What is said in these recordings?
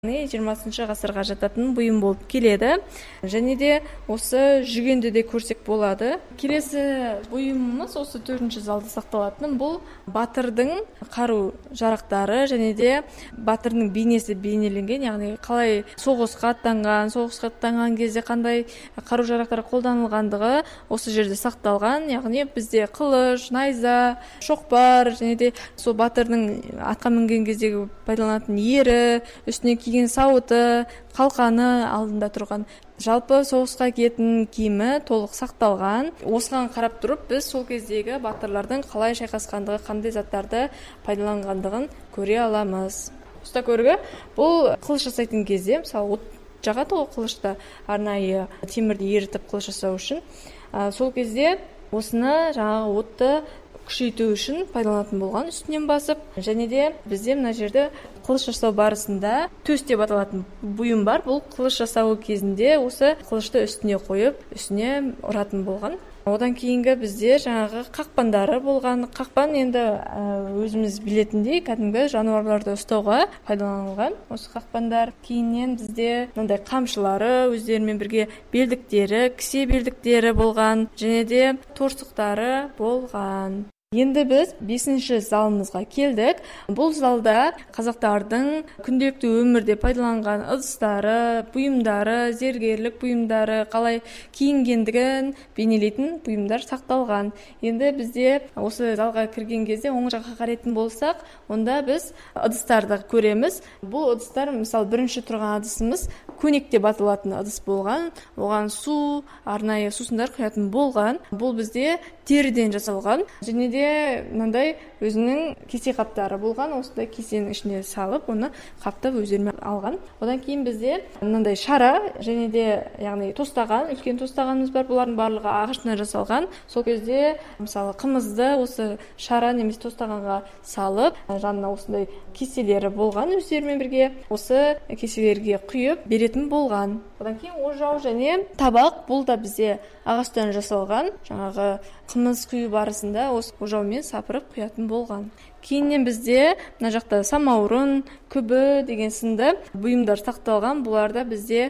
20 ғасырға жататын бұйым болып келеді. Және де осы жүгенді де көрсек болады. Келесі бұйымымыз осы 4-ші залда сақталатын. Бұл батырдың қару жарақтары және де батырдың бейнесі бейнеленген, яғни қалай соғысқа аттанған кезде қандай қару жарақтар қолданылғандығы осы жерде сақталған. Яғни бізде қылыш, найза, шоқпар және де сол батырдың атқа мінген кездегі пайдаланатын ері, үстіне киген сауыты, қалқаны алдында тұрған. Жалпы соғысқа киетін киімі толық сақталған. Осыған қарап тұрып, біз сол кездегі батырлардың қалай шайқасқандығы, қандай заттарды пайдаланғандығын көре аламыз. Ұста көрігі, бұл қылыш жасайтын кезде, мысалы от жағады ғой қылышта, арнайы темірді ерітіп қылыш жасау үшін. Сол кезде осыны жаңағы отты күшейту үшін пайдаланатын болған, үстінен басып. Және де бізде мына жерде қылыш жасау барысында төс деп аталатын бұйым бар. Бұл қылыш жасау кезінде осы қылышты үстіне қойып, үстіне ұратын болған. Одан кейінгі бізде жаңағы қақпандары болған. Қақпан енді өзіміз білетіндей кәдімгі жануарларды ұстауға пайдаланылған. Осы қақпандар кейіннен бізде мынандай қамшылары, өздерімен бірге белдіктері, кісе белдіктері болған, және де торсықтары болған. Енді біз 5-ші залымызға келдік. Бұл залда қазақтардың күнделікті өмірде пайдаланған ыдыстары, бұйымдары, зергерлік бұйымдары, қалай киінгендігін бейнелейтін бұйымдар сақталған. Енді бізде осы залға кірген кезде оң жаққа қарайтын болсақ, онда біз ыдыстарды көреміз. Бұл ыдыстар, мысалы, бірінші тұрған ыдысымыз көнек деп аталатын ыдыс болған. Оған су, арнайы сусындар құятын болған. Бұл бізде теріден жасалған. Және де мынандай өзінің кесе қаптары болған. Осындай кесенің ішіне салып, оны қаптап өздерімен алған. Одан кейін бізде мынандай шара және де яғни тостаған, үлкен тостағанымыз бар. Бұлардың барлығы ағаштан жасалған. Сол кезде мысалы қымызды осы шара немесе тостағанға салып, жанына осындай кеселері болған өздерімен бірге. Осы кеселерге құйып беретін болған. Одан кейін ожау және табақ, бұл да бізде ағаштан жасалған. Жаңағы қымыз құю барысында осы ожаумен сапырып құятын болған. Кейіннен бізде мына жақта самаурын, күбі деген сынды бұйымдар сақталған. Бұларда бізде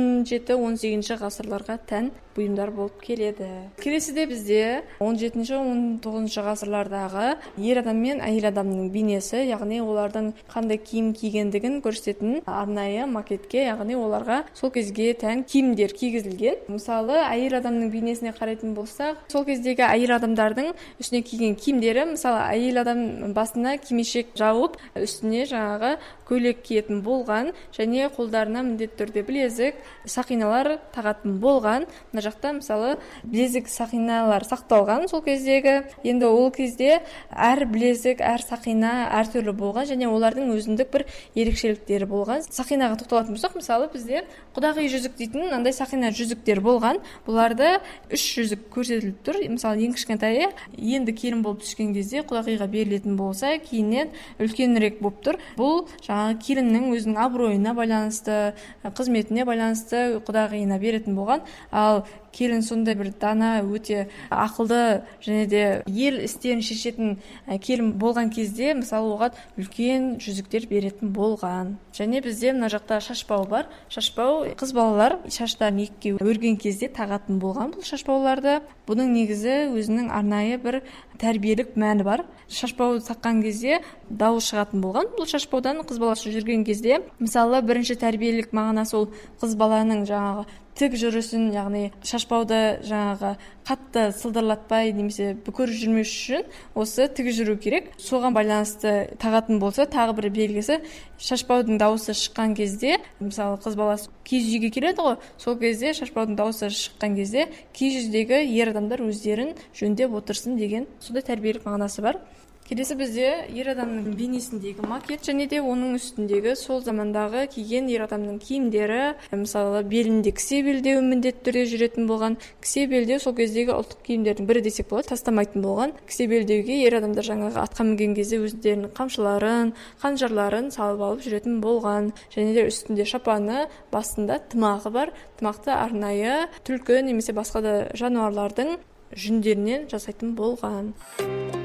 17-18 ғасырларға тән бұйымдар болып келеді. Келесіде бізде 17-19 ғасырлардағы ер адам мен әйел адамның бейнесі, яғни олардың қандай киім кигендігін көрсететін арнайы макетке, яғни оларға сол кезге тән киімдер кигізілген. Мысалы, әйел адамның бейнесіне қарайтын болсақ, сол кездегі әйел адамдардың үстіне киген киімдері, мысалы, әйел адам басына кимешек жауып, үстіне жаңағы көйлек киетін болған, және қолдарына міндетті түрде білезік, сақиналар тағатын болған. Мына жақта мысалы білезік, сақиналар сақталған сол кездегі. Енді ол кезде әр білезік, әр сақина әртүрлі болған, және олардың өзіндік бір ерекшеліктері болған. Сақинаға тоқталатын болсақ, мысалы бізде құдағи жүзік дейтін андай сақина жүзіктер болған. Бұларды 3 жүзік көрсетіліп тұр. Мысалы, ең кішкентайы енді келін болып түскен кезде құдағиға берілетін болса, кейіннен үлкенірек болып тұр. Бұл жаңағы келіннің өзінің абыройына байланысты, қызметіне байланысты құдағиына беретін болған. Ал келін сондай бір дана, өте ақылды және де ел істерін шешетін келін болған кезде, мысалы, оған үлкен жүзіктер беретін болған. Және бізде мына жақта шашбау бар. Шашбау қыз балалар шаштарын екіге өрген кезде тағатын болған бұл шашбауларды. Бұның негізі өзінің арнайы бір тәрбиелік мәні бар. Шашбау таққан кезде дауыс шығатын болған. Бұл шашбаудан қыз баласы жүрген кезде, мысалы, бірінші тәрбиелік мағынасы ол қыз баланың жаңағы тік жүрісін, яғни шашбауды жаңағы қатты сылдырлатпай немесе бүкір жүрмес үшін осы тік жүру керек. Соған байланысты тағатын болса, тағы бір белгісі, шашбаудың дауысы шыққан кезде, мысалы, қыз баласы киіз үйге келеді ғой, сол кезде шашбаудың дауысы шыққан кезде киіз үйдегі ер адамдар өздерін жөндеп отырсын деген сондай тәрбиелік мағынасы бар. Келесі бізде ер адамның бейнесіндегі макет және де оның үстіндегі сол замандағы киген ер адамның киімдері, мысалы, белінде кісе белдеу міндетті түрде жүретін болған. Кісе белдеу сол кездегі ұлттық киімдердің бірі десек болады, тастамайтын болған. Кісе белдеуге ер адамдар жаңағы атқа мінген кезде өздерінің қамшыларын, қанжарларын салып алып жүретін болған. Және де үстінде шапаны, басында тымағы бар. Тымақты арнайы түлкі немесе басқа да жануарлардың жүндерінен жасайтын болған.